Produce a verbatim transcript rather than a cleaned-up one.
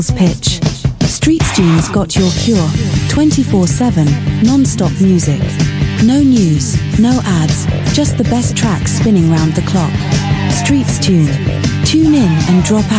Pitch. Streets Tunes got your cure. twenty-four seven, non-stop music. No news, no ads, just the best tracks spinning round the clock. Streets Tune. Tune in and drop out.